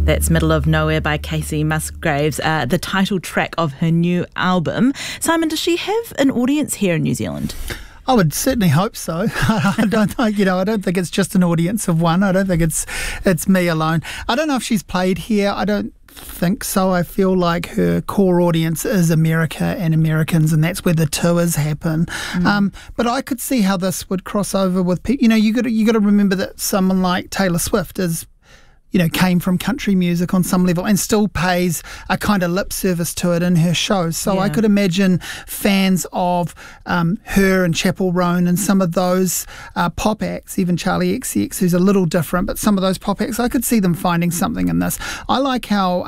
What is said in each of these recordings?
That's Middle of Nowhere by Casey Musgraves, the title track of her new album. Simon, does she have an audience here in New Zealand? I would certainly hope so. I don't think it's just an audience of one. I don't think it's me alone. I don't know if she's played here. I don't think so. I feel like her core audience is America and Americans, and that's where the tours happen. But I could see how this would cross over with people. You got to remember that someone like Taylor Swift is, came from country music on some level and still pays a kind of lip service to it in her shows. So I could imagine fans of her and Chappell Roan and some of those pop acts, even Charlie XCX, who's a little different, but some of those pop acts, I could see them finding something in this. I like how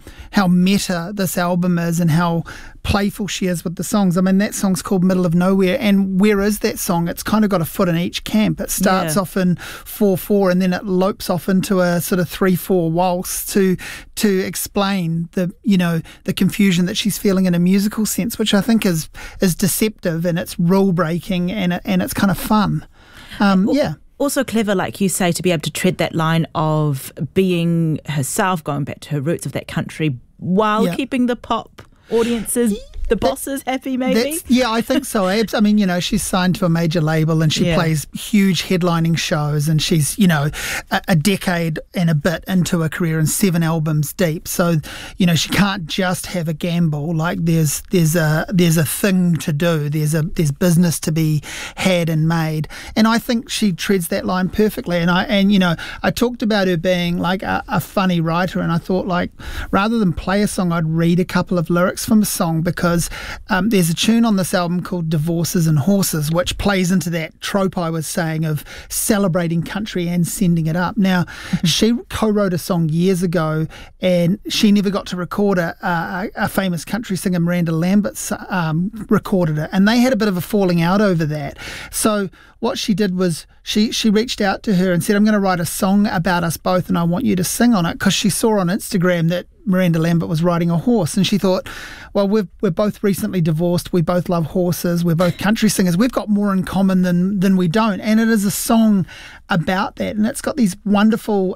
meta this album is and how playful she is with the songs. I mean, that song's called Middle of Nowhere, and where is that song? It's kind of got a foot in each camp. It starts off in 4/4 and then it lopes off into a sort of 3/4 waltz to explain the confusion that she's feeling in a musical sense, which I think is deceptive, and it's rule breaking, and it's kind of fun. Also clever, like you say, to be able to tread that line of being herself, going back to her roots of that country, while keeping the pop audiences, the bosses happy, maybe? I think so. I mean, she's signed to a major label and she plays huge headlining shows, and she's, a decade and a bit into a career and 7 albums deep. So, she can't just have a gamble. Like there's a thing to do. There's business to be had and made. And I think she treads that line perfectly. And I talked about her being like a funny writer, and I thought, like, rather than play a song, I'd read a couple of lyrics from a song, because there's a tune on this album called Divorces and Horses, which plays into that trope I was saying of celebrating country and sending it up. Now, she co-wrote a song years ago, and she never got to record it. A famous country singer, Miranda Lambert, recorded it, and they had a bit of a falling out over that. So what she did was she reached out to her and said, I'm going to write a song about us both and I want you to sing on it, because she saw on Instagram that Miranda Lambert was riding a horse, and she thought, well, we're both recently divorced, we both love horses, we're both country singers, we've got more in common than we don't. And it is a song about that, and it's got these wonderful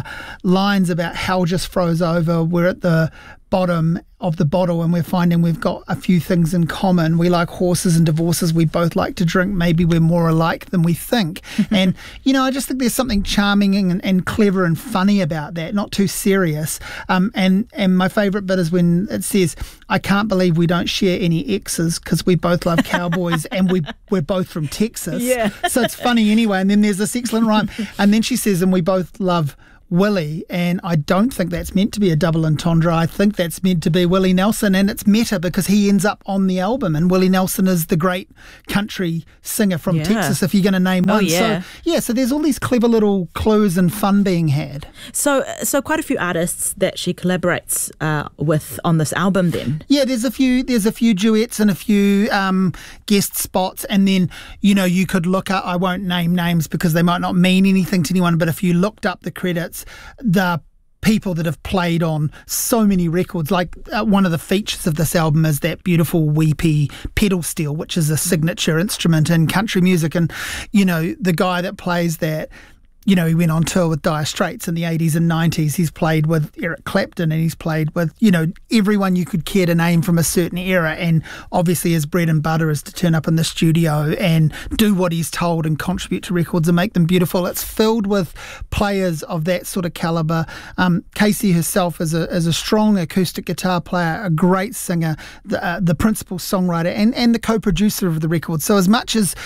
lines about hell just froze over, we're at the bottom of the bottle and we're finding we've got a few things in common. We like horses and divorces, we both like to drink, maybe we're more alike than we think. And I just think there's something charming and clever and funny about that, not too serious. And my favourite bit is when it says, I can't believe we don't share any exes because we both love cowboys and we're both from Texas. So it's funny anyway. And then there's this excellent rhyme, and then she says, and we both love Willie, and I don't think that's meant to be a double entendre. I think that's meant to be Willie Nelson, and it's meta because he ends up on the album, and Willie Nelson is the great country singer from Texas, if you're going to name one. So there's all these clever little clues and fun being had. So quite a few artists that she collaborates with on this album then. There's a few duets and a few guest spots, and then you could look up, I won't name names because they might not mean anything to anyone, but if you looked up the credits, the people that have played on so many records, like one of the features of this album is that beautiful weepy pedal steel, which is a signature instrument in country music. And the guy that plays that, he went on tour with Dire Straits in the 80s and 90s. He's played with Eric Clapton, and he's played with, everyone you could care to name from a certain era. And obviously his bread and butter is to turn up in the studio and do what he's told and contribute to records and make them beautiful. It's filled with players of that sort of caliber. Casey herself is a strong acoustic guitar player, a great singer, the principal songwriter and the co-producer of the record. So as much as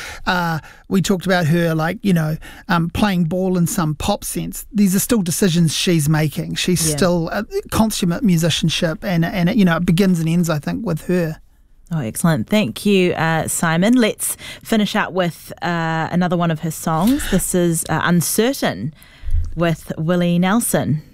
we talked about her, playing ball in some pop sense, these are still decisions she's making. She's still a consummate musicianship, and it begins and ends, I think, with her. Oh, excellent. Thank you, Simon. Let's finish up with another one of her songs. This is Uncertain with Willie Nelson.